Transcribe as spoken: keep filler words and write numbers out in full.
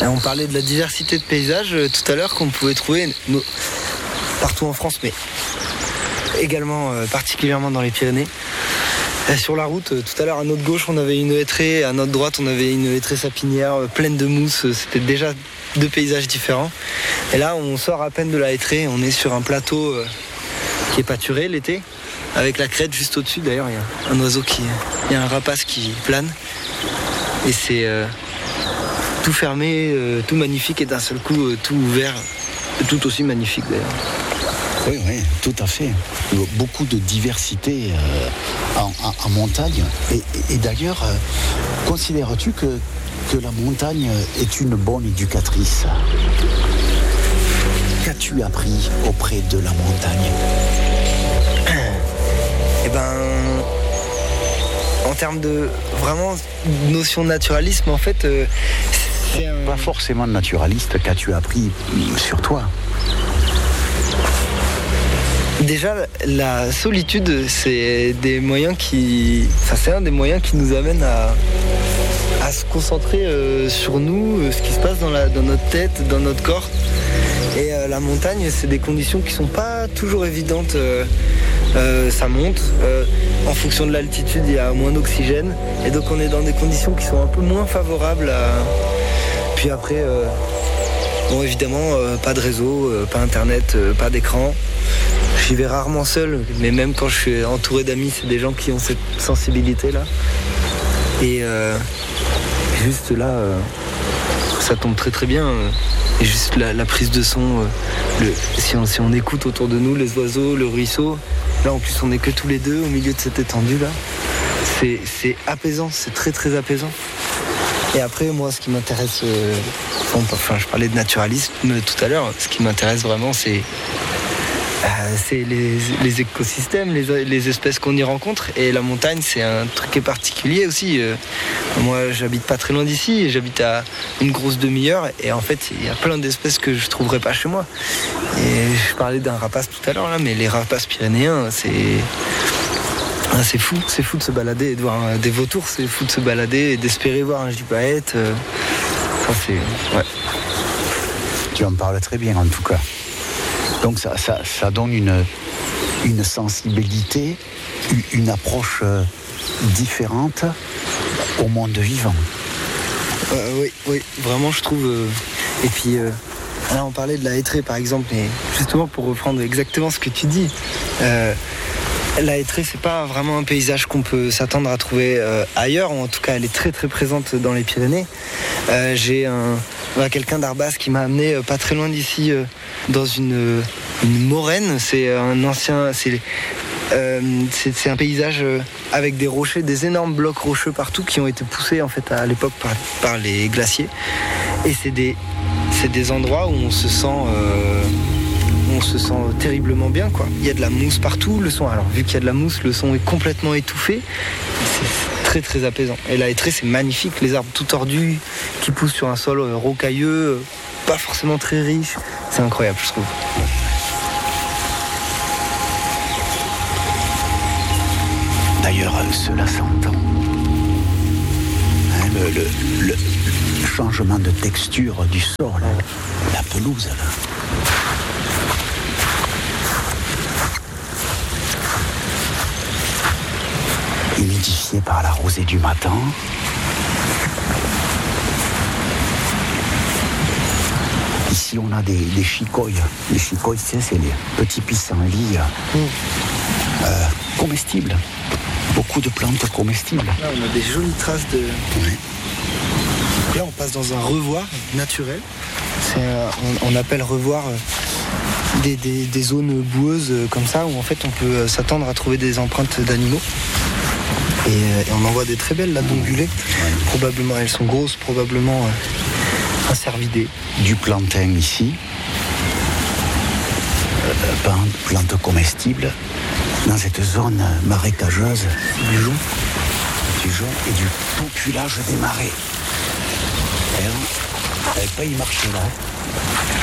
Et on parlait de la diversité de paysages euh, tout à l'heure qu'on pouvait trouver no, partout en France, mais également euh, particulièrement dans les Pyrénées. Et sur la route, euh, tout à l'heure à notre gauche on avait une hêtraie, à notre droite on avait une hêtraie sapinière euh, pleine de mousse. C'était déjà deux paysages différents. Et là on sort à peine de la hêtraie, on est sur un plateau euh, qui est pâturé l'été, avec la crête juste au-dessus. D'ailleurs il y a un oiseau qui, il y a un rapace qui plane. Et c'est euh, tout fermé, euh, tout magnifique et d'un seul coup euh, tout ouvert, tout aussi magnifique d'ailleurs. Oui, oui, tout à fait. Beaucoup de diversité euh, en, en, en montagne. Et, et, et d'ailleurs, euh, considères-tu que, que la montagne est une bonne éducatrice ? Qu'as-tu appris auprès de la montagne ? Eh ben, en termes de vraiment notion de naturalisme, en fait, euh, c'est un... Pas forcément naturaliste, qu'as-tu appris sur toi ? Déjà, la solitude, c'est des moyens qui, enfin, c'est un des moyens qui nous amène à, à se concentrer euh, sur nous, euh, ce qui se passe dans, la, dans notre tête, dans notre corps. Et euh, la montagne, c'est des conditions qui sont pas toujours évidentes. Euh, euh, ça monte. Euh, en fonction de l'altitude, il y a moins d'oxygène. Et donc, on est dans des conditions qui sont un peu moins favorables. À... Puis après, euh, bon, évidemment, euh, pas de réseau, euh, pas internet, euh, pas d'écran. J'y vais rarement seul, mais même quand je suis entouré d'amis, c'est des gens qui ont cette sensibilité-là. Et euh, juste là, euh, ça tombe très très bien. Euh, et juste la, la prise de son, euh, le, si, on, si on écoute autour de nous les oiseaux, le ruisseau, là en plus on n'est que tous les deux au milieu de cette étendue-là. C'est, c'est apaisant, c'est très très apaisant. Et après, moi, ce qui m'intéresse, euh, enfin, je parlais de naturalisme tout à l'heure, ce qui m'intéresse vraiment, c'est... Euh, c'est les, les écosystèmes, les, les espèces qu'on y rencontre. Et la montagne, c'est un truc qui est particulier aussi. Euh, moi, j'habite pas très loin d'ici, j'habite à une grosse demi-heure. Et en fait, il y a plein d'espèces que je trouverais pas chez moi. Et je parlais d'un rapace tout à l'heure, là, mais les rapaces pyrénéens, c'est... Ah, c'est fou, c'est fou de se balader et de voir des vautours, c'est fou de se balader et d'espérer voir un gypaète. Euh... Ça, c'est... Ouais. Tu en parles très bien, en tout cas. Donc ça, ça, ça donne une, une sensibilité, une approche différente au monde vivant. Euh, oui, oui, vraiment je trouve. Euh, et puis euh, là on parlait de la hêtraie par exemple, mais justement pour reprendre exactement ce que tu dis, euh, la hêtraie c'est pas vraiment un paysage qu'on peut s'attendre à trouver euh, ailleurs, ou en tout cas elle est très très présente dans les Pyrénées. Euh, j'ai un, bah, quelqu'un d'Arbas qui m'a amené euh, pas très loin d'ici euh, dans une, une moraine. C'est un ancien, c'est, euh, c'est, c'est un paysage euh, avec des rochers, des énormes blocs rocheux partout qui ont été poussés en fait à l'époque par, par les glaciers. Et c'est des, c'est des endroits où on se sent euh, on se sent terriblement bien, quoi. Il y a de la mousse partout, le son, alors vu qu'il y a de la mousse, le son est complètement étouffé, c'est très très apaisant. Et la hêtraie c'est magnifique, les arbres tout tordus qui poussent sur un sol rocailleux, pas forcément très riche, c'est incroyable je trouve. D'ailleurs cela s'entend, hein, le, le, le changement de texture du sol, là, la pelouse là. Humidifié par la rosée du matin. Ici, on a des, des chicoilles. Les chicoilles, c'est, c'est les petits pissenlits mmh. euh, comestibles. Beaucoup de plantes comestibles. Là, on a des jolies traces de... Oui. Là, on passe dans un revoir naturel. C'est un, on, on appelle revoir... Euh... Des, des, des zones boueuses comme ça, où en fait on peut s'attendre à trouver des empreintes d'animaux. Et, et on en voit des très belles là, d'ongulées. Probablement, elles sont grosses, probablement euh, un cervidé. Du plantain ici, euh, plantes comestibles, dans cette zone marécageuse. Du jonc. Du jonc et du populage des marais. Elle ne peut pas y marcher là.